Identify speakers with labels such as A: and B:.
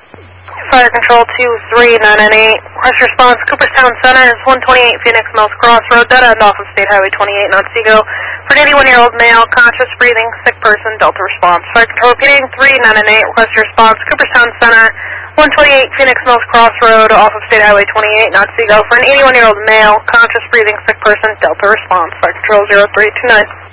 A: Fire Control 23998. Request response, Cooperstown Center is 128 Phoenix Mills Crossroad, dead end off of State Highway 28 in Otsego. For an 81-year-old male, conscious, breathing, sick person, Delta response. Fire Control repeating 3998. Request response, Cooperstown Center, 128 Phoenix Mills Crossroad, off of State Highway 28 in Otsego. For an 81-year-old male, conscious, breathing, sick person, Delta response. Fire Control 0329.